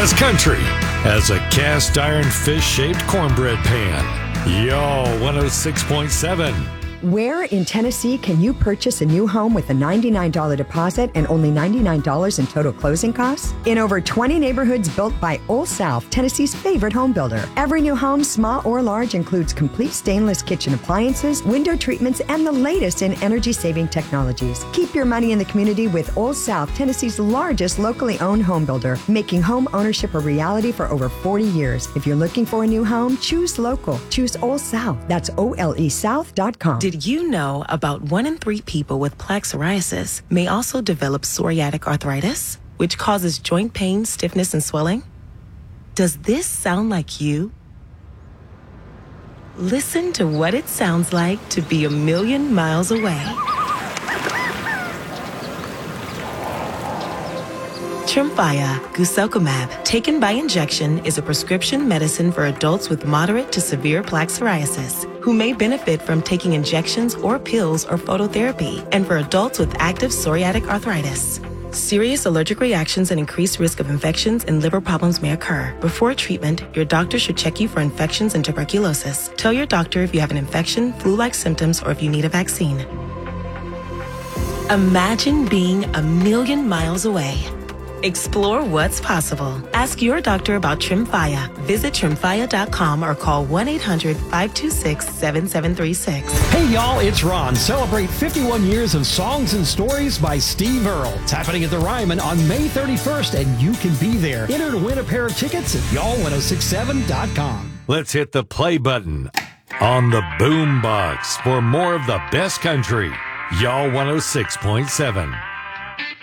best country has a cast iron fish-shaped cornbread pan. Y'all 106.7. Where in Tennessee can you purchase a new home with a $99 deposit and only $99 in total closing costs? In over 20 neighborhoods built by Old South, Tennessee's favorite home builder. Every new home, small or large, includes complete stainless kitchen appliances, window treatments, and the latest in energy-saving technologies. Keep your money in the community with Old South, Tennessee's largest locally owned home builder, making home ownership a reality for over 40 years. If you're looking for a new home, choose local. Choose Old South. That's OLESouth.com. Did you know about 1 in 3 people with plaque psoriasis may also develop psoriatic arthritis, which causes joint pain, stiffness, and swelling? Does this sound like you? Listen to what it sounds like to be a million miles away. Tremfya guselkumab, taken by injection, is a prescription medicine for adults with moderate to severe plaque psoriasis who may benefit from taking injections or pills or phototherapy, and for adults with active psoriatic arthritis. Serious allergic reactions and increased risk of infections and liver problems may occur. Before treatment, your doctor should check you for infections and tuberculosis. Tell your doctor if you have an infection, flu-like symptoms, or if you need a vaccine. Imagine being a million miles away. Explore what's possible. Ask your doctor about Tremfya. Visit Tremfya.com or call 1-800-526-7736. Hey y'all, it's Ron. Celebrate 51 years of songs and stories by Steve Earle. It's happening at the Ryman on May 31st, and you can be there. Enter to win a pair of tickets at y'all1067.com. Let's hit the play button on the boom box for more of the best country. Y'all 106.7.